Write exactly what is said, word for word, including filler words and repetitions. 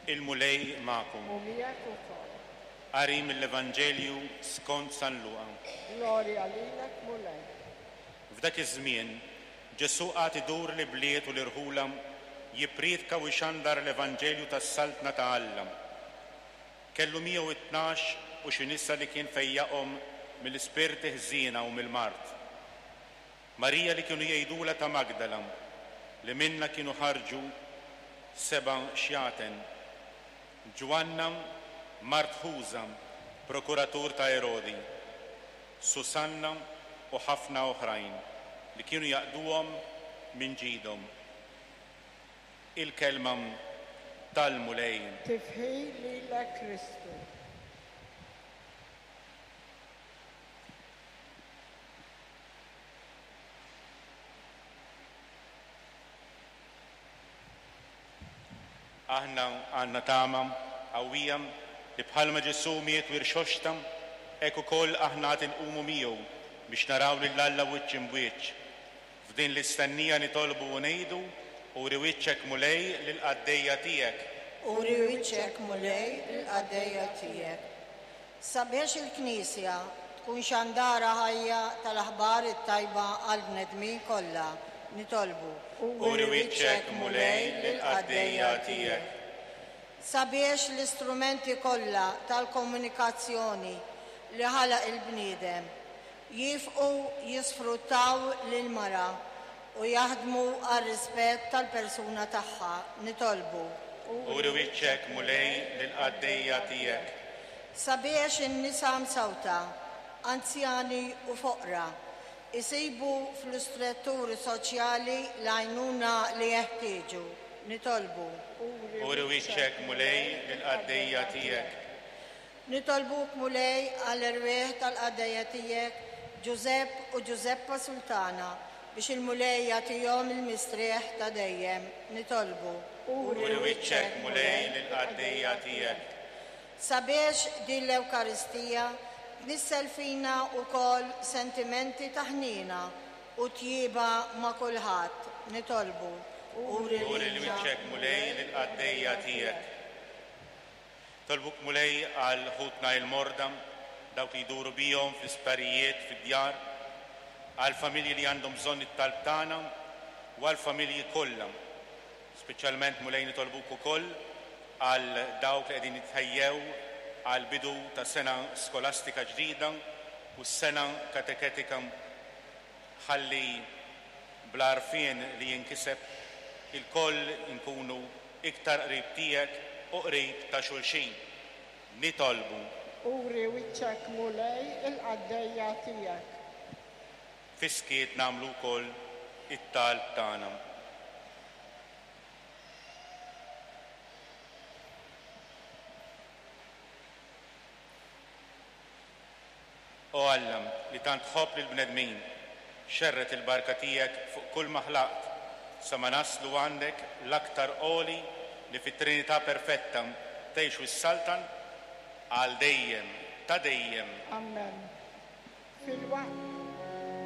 Il-mulej ma'kum. U miegħek ukoll. Qari mill-Evanġelju skont San Luqa. Glorja lilek mulej. F'dak iż-żmien Ġesu qagħd idur li bliet u l-irħula jippriedka u jxandar l-Evanġelju tas-Saltna ta' Alla. Kellu mija u tnax u xi nisa li kien fejjaqhom mill-ispirti ħżiena u mill-mart. Marija li kienu jgħidula ta' Magdala li minna kienu ħarġu seba' xjaten. Ġwanna Martħuża, prokuratur ta' Erodi, Susanna u ħafna oħrajn li kienu jaqduhom minn ġidhom. Il-kelma tal-mulej. Tifħil lilek Kristu. Aħna għandna tama qawwija li bħalma Ġesu miet wirxoxta, hekk ukoll aħna qed inqumu miegħu biex naraw lil Alla wiċċ imwiċċ. F'din l-istennija nitolbu u ngħidu uri wiċċek mulej lill-qaddejja tiegħek. Uri wiċċek mulej lill-qaddejja tiegħek. Sabiex il-Knisja tkun xandara ħajja tal-aħbar it-tajba għall-bnedmin kollha, nitolbu. Uri wiċċek mulej lill-qaddejja tiegħek. Sabiex l-istrumenti kollha tal-komunikazzjoni li ħalaq il-bniedem jifqu jisfruttaw lil-mara u jaħdmu għar-rispett tal-persuna tagħha, nitolbu. Uri wiċċek mulej lill-qaddejja tiegħek. Sabiex in-nisa msawta, anzjani u foqra isibu fl-istrutturi soċjali l-għajnuna li jeħtieġu, nitolbu. Uri wiċċek mulej lill-qaddejja tiegħek. Nitolbuk mulej għall-irwieħ tal-qaddejja tiegħek Ġusepp u Ġuseppa Sultana biex il-mulej jagħtihom il-mistrieħ ta' dejjem, nitolbu. Uri wiċċek mulej lill-qaddejja tiegħek. Sabiex din l-Ewkaristija nissel fina wkoll sentimenti ta' ħniena u tjiba ma' kulħadd, nitolbu. Uri wiċċek mulej lill-qaddejja tiegħek. Tolbuk mulej għal ħutna il-morda, dawk li jduru bihom fl-isparijiet fid-djar, għal familji li għandhom bżonn it-talb tagħna u għal familji kollha. Speċjalment mulej nitolbuk ukoll għal dawk li qegħdin jitħejjew għal bidu ta' sena skolastika ġdida u s-sena kateketika ħalli bl-għarfien li jinkiseb il-koll inkunu iktar qrib tiegħek u qrib ta' xulxin. Nitolbu. Uri wiċċek mulej il-qaddejja tiegħek. Fiskiet nagħmlu wkoll it-talb tagħna. O Alla li tant tħobb lill-bnedmin, xerret il-barka tiegħek fuq kull ma ħlaqt sa ma naslu għandek l-aktar qoli li fit-Trinità perfetta tgħix is-Saltan għal dejjem ta' dejjem. Amen. Fil-waqt